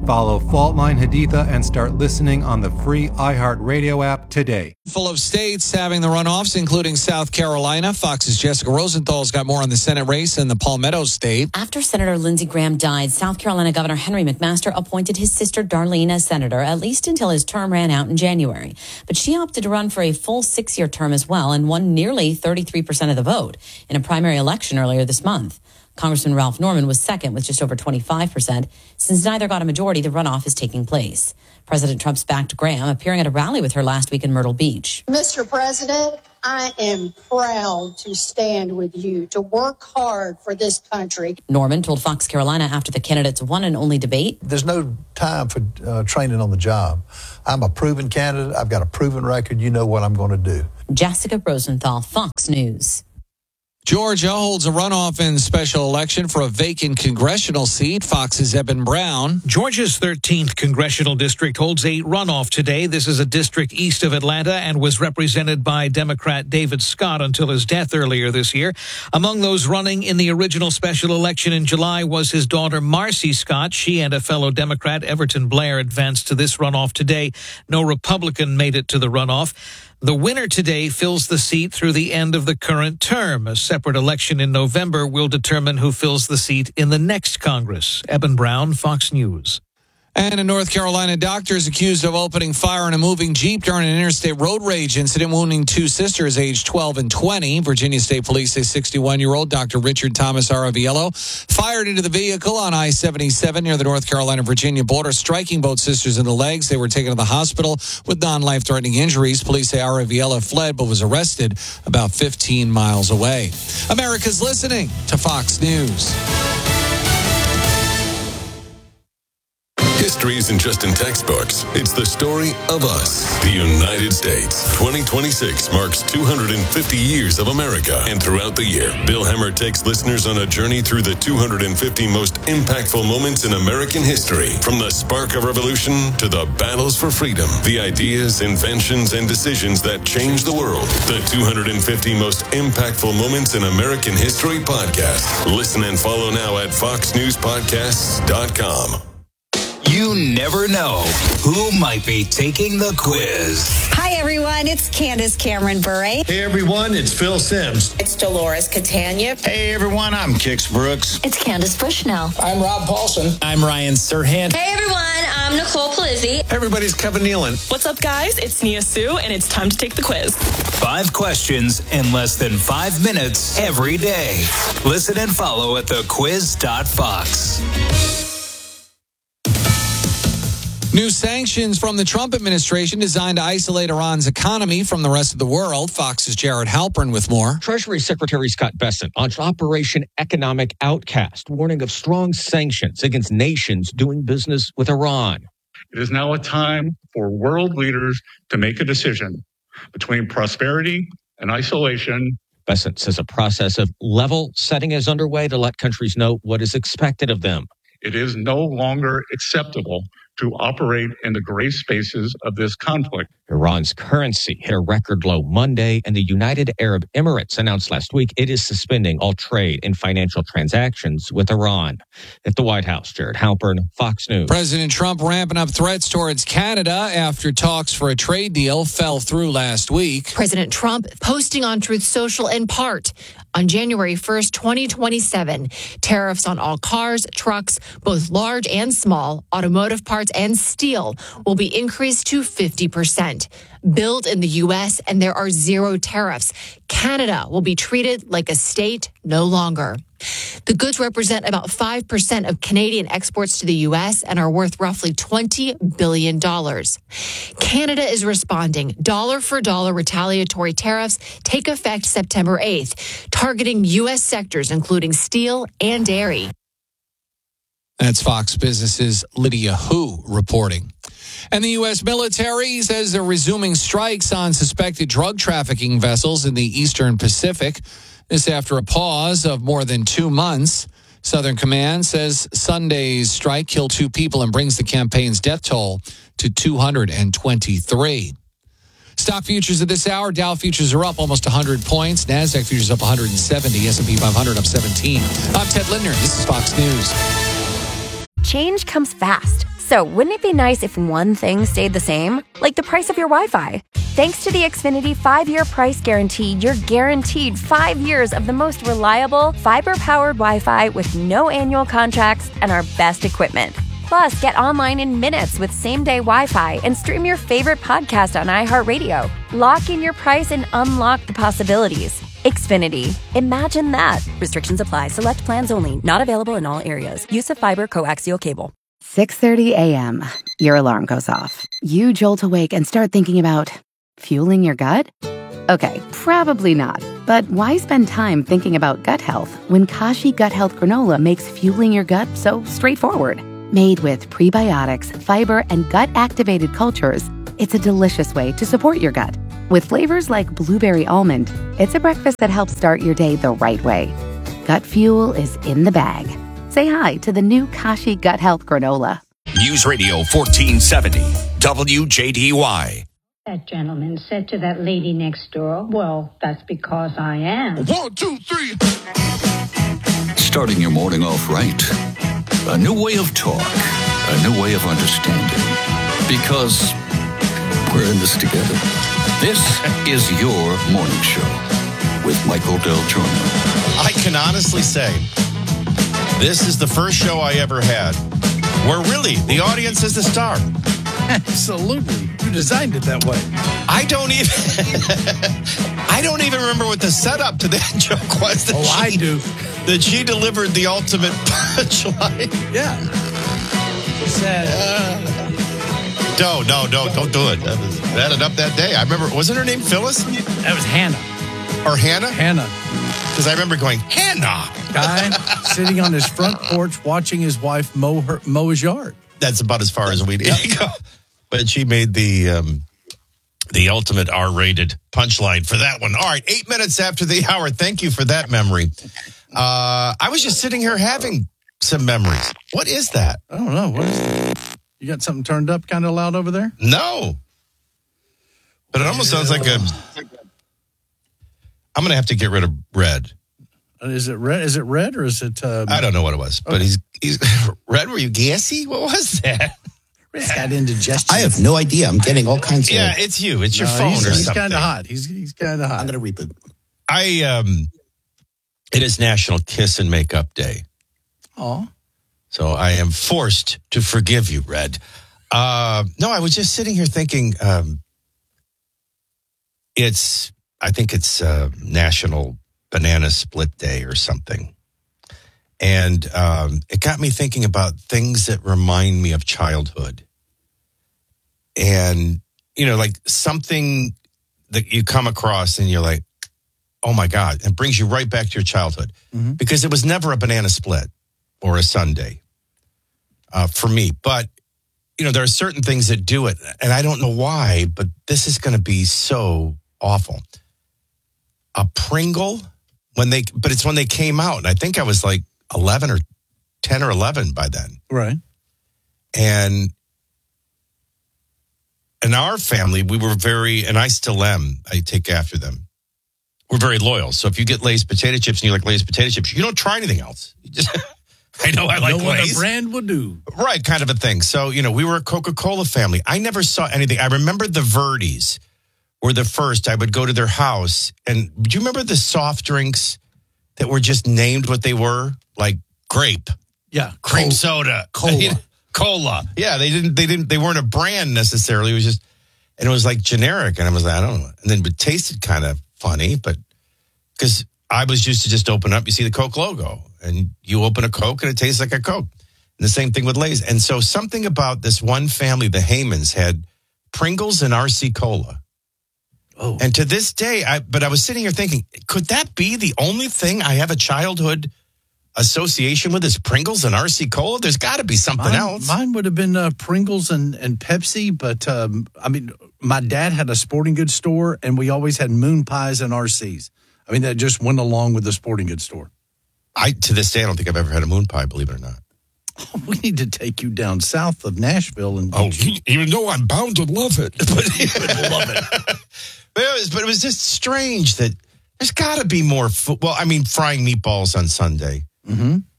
Follow Faultline Haditha and start listening on the free iHeartRadio app today. Full of states having the runoffs, including South Carolina. Fox's Jessica Rosenthal's got more on the Senate race in the Palmetto State. After Senator Lindsey Graham died, South Carolina Governor Henry McMaster appointed his sister Darlene as senator, at least until his term ran out in January. But she opted to run for a full 6-year term as well and won nearly 33% of the vote in a primary election earlier this month. Congressman Ralph Norman was second with just over 25%. Since neither got a majority, the runoff is taking place. President Trump's backed Graham, appearing at a rally with her last week in Myrtle Beach. Mr. President, I am proud to stand with you, to work hard for this country. Norman told Fox Carolina after the candidates' one and only debate. There's no time for training on the job. I'm a proven candidate. I've got a proven record. You know what I'm going to do. Jessica Rosenthal, Fox News. Georgia holds a runoff in special election for a vacant congressional seat. Fox's Eben Brown. Georgia's 13th congressional district holds a runoff today. This is a district east of Atlanta and was represented by Democrat David Scott until his death earlier this year. Among those running in the original special election in July was his daughter Marcy Scott. She and a fellow Democrat, Everton Blair, advanced to this runoff today. No Republican made it to the runoff. The winner today fills the seat through the end of the current term. A separate election in November will determine who fills the seat in the next Congress. Eben Brown, Fox News. And in North Carolina, doctors accused of opening fire in a moving Jeep during an interstate road rage incident, wounding two sisters aged 12 and 20. Virginia State Police say 61-year-old Dr. Richard Thomas Araviello fired into the vehicle on I-77 near the North Carolina-Virginia border, striking both sisters in the legs. They were taken to the hospital with non-life-threatening injuries. Police say Araviello fled but was arrested about 15 miles away. America's listening to Fox News. History isn't just in textbooks. It's the story of us, the United States. 2026 marks 250 years of America. And throughout the year, Bill Hemmer takes listeners on a journey through the 250 most impactful moments in American history. From the spark of revolution to the battles for freedom, the ideas, inventions, and decisions that changed the world. The 250 most impactful moments in American history podcast. Listen and follow now at foxnewspodcasts.com. You never know who might be taking the quiz. Hi, everyone. It's Candace Cameron Bure. Hey, everyone. It's Phil Sims. It's Dolores Catania. Hey, everyone. I'm Kix Brooks. It's Candace Bushnell. I'm Rob Paulson. I'm Ryan Serhant. Hey, everyone. I'm Nicole Palizzi. Everybody's Kevin Nealon. What's up, guys? It's Nia Sue, and it's time to take the quiz. 5 questions in less than 5 minutes every day. Listen and follow at thequiz.fox. New sanctions from the Trump administration designed to isolate Iran's economy from the rest of the world. Fox's Jared Halpern with more. Treasury Secretary Scott Bessent launched Operation Economic Outcast, warning of strong sanctions against nations doing business with Iran. It is now a time for world leaders to make a decision between prosperity and isolation. Bessent says a process of level setting is underway to let countries know what is expected of them. It is no longer acceptable to operate in the gray spaces of this conflict. Iran's currency hit a record low Monday, and the United Arab Emirates announced last week it is suspending all trade and financial transactions with Iran. At the White House, Jared Halpern, Fox News. President Trump ramping up threats towards Canada after talks for a trade deal fell through last week. President Trump posting on Truth Social in part, on January 1st, 2027, tariffs on all cars, trucks, both large and small, automotive parts and steel will be increased to 50%. Built in the U.S., and there are 0 tariffs. Canada will be treated like a state no longer. The goods represent about 5% of Canadian exports to the U.S. and are worth roughly $20 billion. Canada is responding. Dollar-for-dollar retaliatory tariffs take effect September 8th, targeting U.S. sectors including steel and dairy. That's Fox Business's Lydia Hu reporting. And the U.S. military says they're resuming strikes on suspected drug trafficking vessels in the Eastern Pacific. This after a pause of more than 2 months. Southern Command says Sunday's strike killed 2 people and brings the campaign's death toll to 223. Stock futures at this hour. Dow futures are up almost 100 points. NASDAQ futures up 170. S&P 500 up 17. I'm Ted Lindner. This is Fox News. Change comes fast. So, wouldn't it be nice if one thing stayed the same? Like the price of your Wi-Fi. Thanks to the Xfinity 5-year price guarantee, you're guaranteed 5 years of the most reliable, fiber-powered Wi-Fi with no annual contracts and our best equipment. Plus, get online in minutes with same-day Wi-Fi and stream your favorite podcast on iHeartRadio. Lock in your price and unlock the possibilities. Xfinity. Imagine that. Restrictions apply. Select plans only. Not available in all areas. Use of fiber coaxial cable. 6:30 a.m. Your alarm goes off. You jolt awake and start thinking about fueling your gut? Okay, probably not. But why spend time thinking about gut health when Kashi Gut Health Granola makes fueling your gut so straightforward? Made with prebiotics, fiber, and gut-activated cultures, it's a delicious way to support your gut. With flavors like blueberry almond, it's a breakfast that helps start your day the right way. Gut fuel is in the bag. Say hi to the new Kashi Gut Health Granola. News Radio 1470, WJDY. That gentleman said to that lady next door, well, that's because I am. 1, 2, 3. Starting your morning off right. A new way of talk. A new way of understanding. Because we're in this together. This is your morning show with Michael Del Giorno. I can honestly say, this is the first show I ever had where really the audience is the star. Absolutely. You designed it that way. I don't even remember what the setup to that joke was. I do. That she delivered the ultimate punchline. Yeah. She said... don't do it. That ended up that day. I remember, wasn't her name Phyllis? That was Hannah. Or Hannah? Hannah. Because I remember going, Hannah! Guy sitting on his front porch watching his wife mow his yard. That's about as far as we need to go. But she made the ultimate R-rated punchline for that one. All right, 8 minutes after the hour. Thank you for that memory. I was just sitting here having some memories. What is that? I don't know. What is that? You got something turned up kind of loud over there? No. But it almost sounds like I'm going to have to get rid of Red. Is it red? Is it red or is it? I don't know what it was, but he's Red. Were you gassy? What was that? Red's got indigestion. I have no idea. I'm getting all kinds of. Yeah, it's you. It's your phone or something. He's kind of hot. He's kind of hot. I'm going to reboot. It is National Kiss and Makeup Day. Oh. So I am forced to forgive you, Red. No, I was just sitting here thinking. I think it's National Banana Split Day or something. And it got me thinking about things that remind me of childhood. And, like something that you come across and you're like, oh my God, it brings you right back to your childhood. Mm-hmm. Because it was never a banana split or a sundae for me. But, there are certain things that do it. And I don't know why, but this is going to be so awful. A Pringle, but it's when they came out. And I think I was like 11 or 10 or 11 by then. Right. And in our family, we were and I still am, I take after them. We're very loyal. So if you get Lay's potato chips and you like Lay's potato chips, you don't try anything else. You just, I know I like Lay's. What a brand would do. Right, kind of a thing. So, we were a Coca-Cola family. I never saw anything. I remember the Verdes were the first. I would go to their house. And do you remember the soft drinks that were just named what they were? Like grape. Yeah. Cream soda. Cola. Yeah, they weren't a brand necessarily. It was just, and it was like generic. And I was like, I don't know. And then it tasted kind of funny, but because I was used to just open up, you see the Coke logo and you open a Coke and it tastes like a Coke. And the same thing with Lay's. And so something about this one family, the Haymans, had Pringles and RC Cola. Oh. And to this day, I was sitting here thinking, could that be the only thing I have a childhood association with is Pringles and RC Cola? There's got to be something else. Mine would have been Pringles and Pepsi, but my dad had a sporting goods store, and we always had moon pies and RCs. That just went along with the sporting goods store. To this day, I don't think I've ever had a moon pie, believe it or not. Oh, we need to take you down south of Nashville. Even though I'm bound to love it. But love it. But it was just strange that there's got to be more food. Well, frying meatballs on Sunday. Mm-hmm.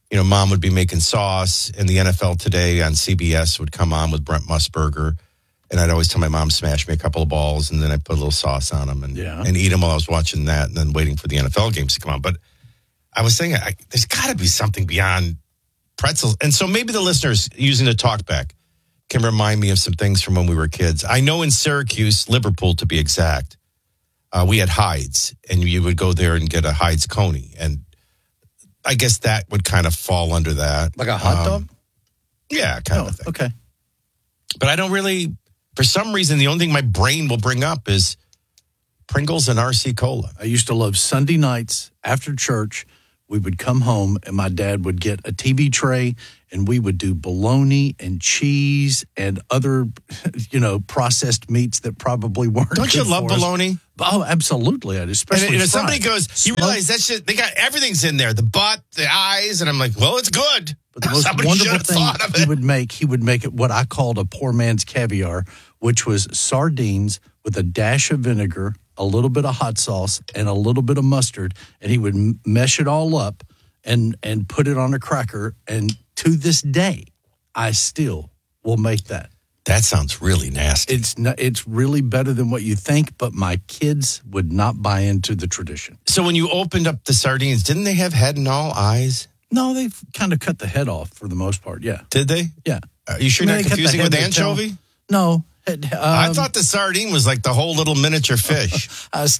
Mom would be making sauce, and the NFL Today on CBS would come on with Brent Musburger. And I'd always tell my mom, smash me a couple of balls, and then I'd put a little sauce on them and eat them while I was watching that and then waiting for the NFL games to come on. But I was thinking, there's got to be something beyond pretzels. And so maybe the listeners using the talkback can remind me of some things from when we were kids. I know in Syracuse, Liverpool to be exact, we had Hyde's, and you would go there and get a Hyde's Coney. And I guess that would kind of fall under that. Like a hot dog? Yeah, kind of a thing. Okay. But I don't really, for some reason, the only thing my brain will bring up is Pringles and RC Cola. I used to love Sunday nights after church. We would come home and my dad would get a TV tray and we would do bologna and cheese and other, processed meats that probably weren't. Don't you love bologna? Oh, absolutely. Especially and if fried. somebody goes, you realize that shit, they got everything's in there, the butt, the eyes, and I'm like, well, it's good. But the most wonderful thing he would make it what I called a poor man's caviar, which was sardines with a dash of vinegar, a little bit of hot sauce, and a little bit of mustard, and he would mesh it all up and put it on a cracker. And to this day, I still will make that. That sounds really nasty. It's really better than what you think, but my kids would not buy into the tradition. So when you opened up the sardines, didn't they have head and all eyes? No, they kind of cut the head off for the most part, yeah. Did they? Yeah. Are you sure you're not confusing with anchovy? No. I thought the sardine was like the whole little miniature fish.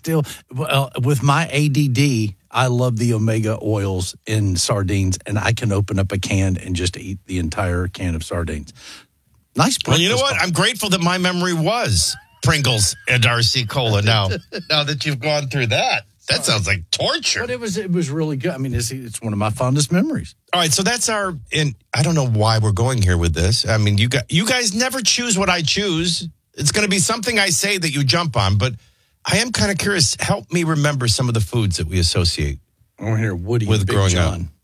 With my ADD, I love the omega oils in sardines, and I can open up a can and just eat the entire can of sardines. Nice. Well, you know what? I'm grateful that my memory was Pringles and RC Cola. Now that you've gone through that sounds like torture. But it was really good. I mean, it's one of my fondest memories. All right, so that's and I don't know why we're going here with this. I mean, you guys never choose what I choose. It's going to be something I say that you jump on, but I am kind of curious. Help me remember some of the foods that we associate. I want to hear Woody with Big growing John. up.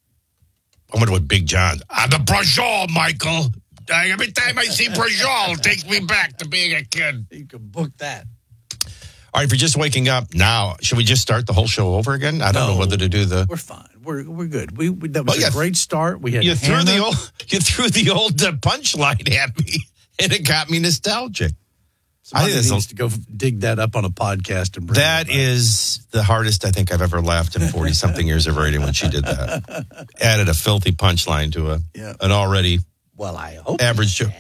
I wonder what Big John. I'm a Brajol, Michael. Every time I see Brajol, it takes me back to being a kid. You can book that. All right, if you're just waking up now, should we just start the whole show over again? I don't know whether to do the. We're fine. We're good. That was a great start. We had you threw the old punchline at me, and it got me nostalgic. Somebody needs to go dig that up on a podcast and bring that is the hardest I think I've ever laughed in 40 something years of radio when she did that. Added a filthy punchline to an already I hope average show.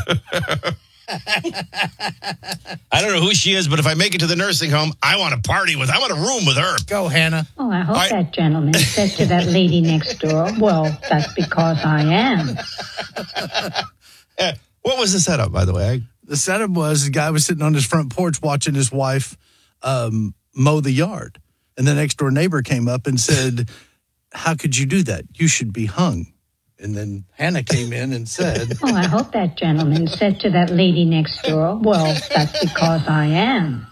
I don't know who she is, but if I make it to the nursing home, I want a room with her. Go, Hannah. Oh, I hope that gentleman said to that lady next door, well, that's because I am. What was the setup, by the way? The setup was the guy was sitting on his front porch watching his wife mow the yard. And the next door neighbor came up and said, how could you do that? You should be hung. And then Hannah came in and said, oh, I hope that gentleman said to that lady next door, well, that's because I am.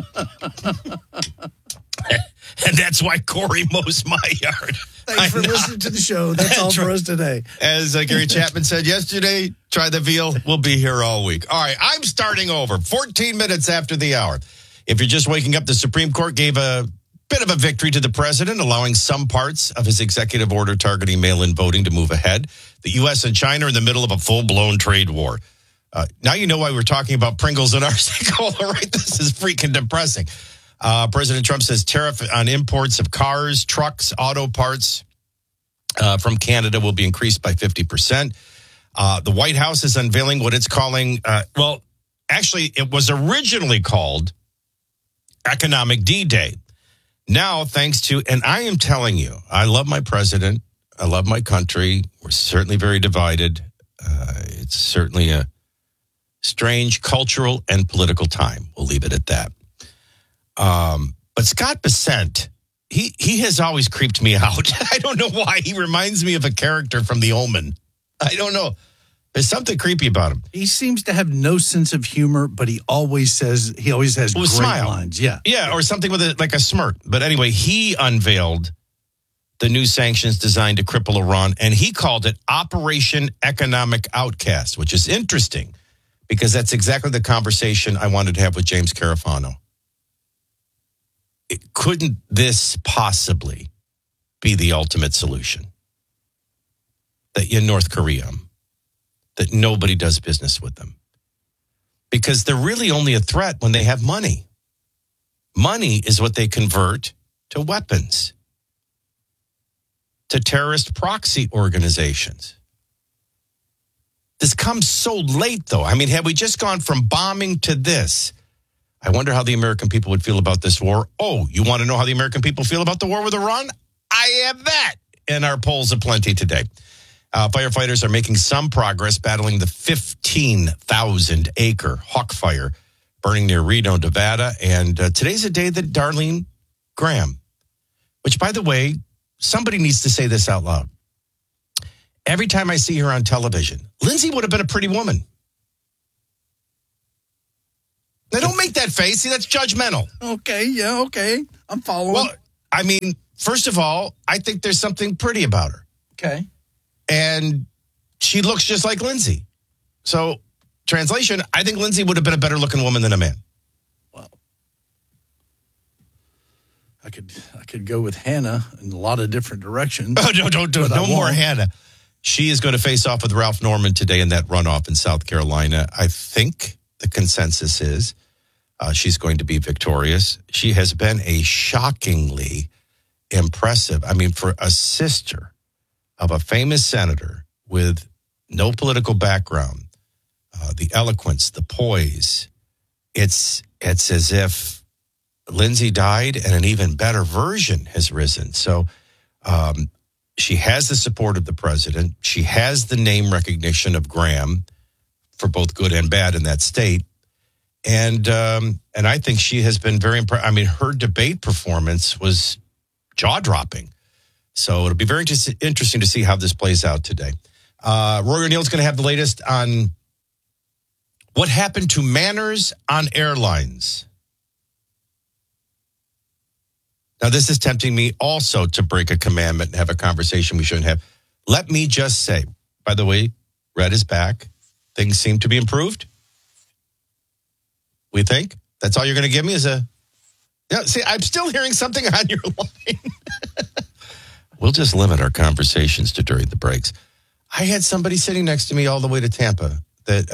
And that's why Corey mows my yard. Thanks for listening to the show. That's all for us today. As Gary Chapman said yesterday, try the veal. We'll be here all week. All right, I'm starting over 14 minutes after the hour. If you're just waking up, the Supreme Court gave a bit of a victory to the president, allowing some parts of his executive order targeting mail-in voting to move ahead. The U.S. and China are in the middle of a full-blown trade war. Now you know why we're talking about Pringles and RC Cola, right? This is freaking depressing. President Trump says tariff on imports of cars, trucks, auto parts from Canada will be increased by 50%. The White House is unveiling what it's calling, actually, it was originally called Economic D-Day. Now, thanks to, and I am telling you, I love my president. I love my country. We're certainly very divided. It's certainly a strange cultural and political time. We'll leave it at that. But Scott Bessent, he has always creeped me out. I don't know why. He reminds me of a character from The Omen. I don't know. There's something creepy about him. He seems to have no sense of humor, but he always has great smile. lines. Yeah. Yeah, or something with a smirk. But anyway, he unveiled the new sanctions designed to cripple Iran, and he called it Operation Economic Outcast, which is interesting because that's exactly the conversation I wanted to have with James Carafano. Couldn't this possibly be the ultimate solution? in North Korea that nobody does business with them. Because they're really only a threat when they have money. Money is what they convert to weapons, to terrorist proxy organizations. This comes so late, though. I mean, had we just gone from bombing to this, I wonder how the American people would feel about this war. Oh, you want to know how the American people feel about the war with Iran? I have that in our polls aplenty today. Firefighters are making some progress battling the 15,000-acre Hawk Fire burning near Reno, Nevada. And today's a day that Darlene Graham, which, by the way, somebody needs to say this out loud. Every time I see her on television, Lindsay would have been a pretty woman. Now, don't make that face. See, that's judgmental. Okay. I'm following. Well, I mean, first of all, I think there's something pretty about her. Okay. And she looks just like Lindsay. So, translation, I think Lindsay would have been a better looking woman than a man. Well, I could go with Hannah in a lot of different directions. Oh, don't do it. No more Hannah. She is going to face off with Ralph Norman today in that runoff in South Carolina. I think the consensus is she's going to be victorious. She has been a shockingly impressive, I mean, for a sister of a famous senator with no political background, the eloquence, the poise, it's as if Lindsay died and an even better version has risen. So she has the support of the president. She has the name recognition of Graham for both good and bad in that state. And I think she has been very impressive. I mean, her debate performance was jaw-dropping. So it'll be very interesting to see how this plays out today. Roy O'Neill's going to have the latest on what happened to manners on airlines. Now, this is tempting me also to break a commandment and have a conversation we shouldn't have. Let me just say, by the way, Red is back. Things seem to be improved. We think? That's all you're going to give me is a... Yeah, see, I'm still hearing something on your line. We'll just limit our conversations to during the breaks. I had somebody sitting next to me all the way to Tampa that,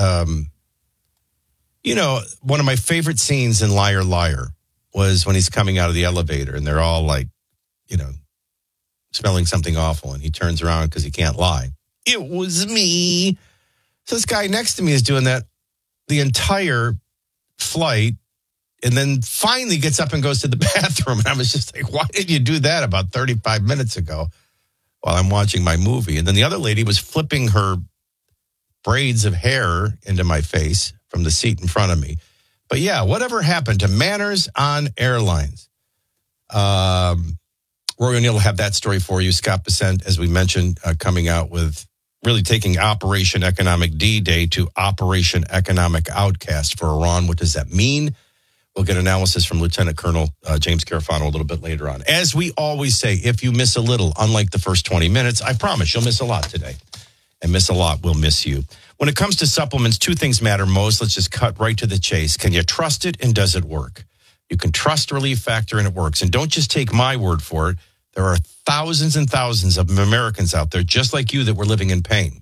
one of my favorite scenes in Liar, Liar was when he's coming out of the elevator and they're all like, smelling something awful. And he turns around because he can't lie. It was me. So this guy next to me is doing that the entire flight. And then finally gets up and goes to the bathroom. And I was just like, why did you do that about 35 minutes ago while I'm watching my movie? And then the other lady was flipping her braids of hair into my face from the seat in front of me. But yeah, whatever happened to manners on airlines? Roy O'Neill will have that story for you. Scott Bessent, as we mentioned, coming out with really taking Operation Economic D-Day to Operation Economic Outcast for Iran. What does that mean? We'll get analysis from Lieutenant Colonel James Carafano a little bit later on. As we always say, if you miss a little, unlike the first 20 minutes, I promise you'll miss a lot today. And miss a lot will miss you. When it comes to supplements, two things matter most. Let's just cut right to the chase. Can you trust it and does it work? You can trust Relief Factor and it works. And don't just take my word for it. There are thousands and thousands of Americans out there just like you that were living in pain.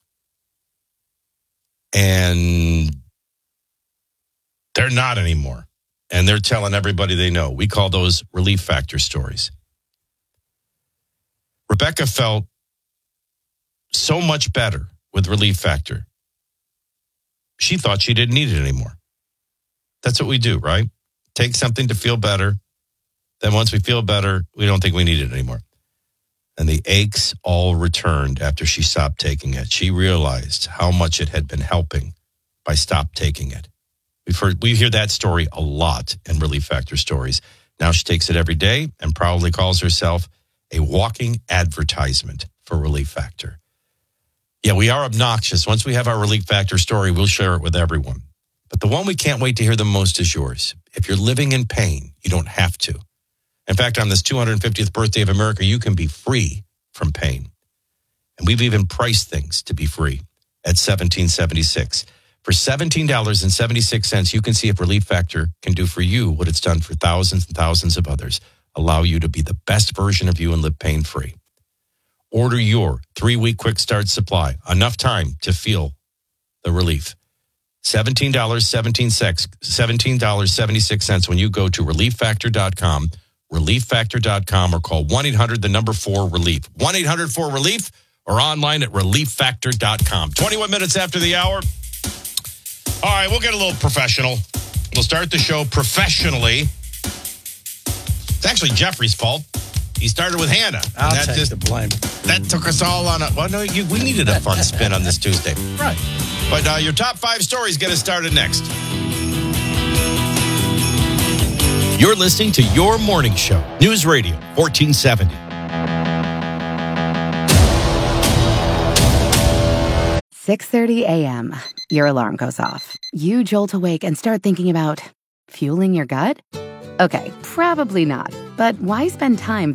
And they're not anymore. And they're telling everybody they know. We call those Relief Factor stories. Rebecca felt so much better with Relief Factor. She thought she didn't need it anymore. That's what we do, right? Take something to feel better. Then once we feel better, we don't think we need it anymore. And the aches all returned after she stopped taking it. She realized how much it had been helping by stop taking it. We hear that story a lot in Relief Factor stories. Now she takes it every day and proudly calls herself a walking advertisement for Relief Factor. Yeah, we are obnoxious. Once we have our Relief Factor story, we'll share it with everyone. But the one we can't wait to hear the most is yours. If you're living in pain, you don't have to. In fact, on this 250th birthday of America, you can be free from pain. And we've even priced things to be free at $17.76. For $17.76, you can see if Relief Factor can do for you what it's done for thousands and thousands of others. Allow you to be the best version of you and live pain-free. Order your 3-week quick start supply. Enough time to feel the relief. $17.76 when you go to relieffactor.com, relieffactor.com, or call 1-800-4-RELIEF. 1-800-4-RELIEF or online at relieffactor.com. 21 minutes after the hour. All right, we'll get a little professional. We'll start the show professionally. It's actually Jeffrey's fault. He started with Hannah. I'll take the blame. That took us all on a... Well, no, we needed a fun spin on this Tuesday. Right. But your top 5 stories get us started next. You're listening to Your Morning Show. News Radio 1470. $6:30 a.m. Your alarm goes off. You jolt awake and start thinking about fueling your gut? Okay, probably not. But why spend time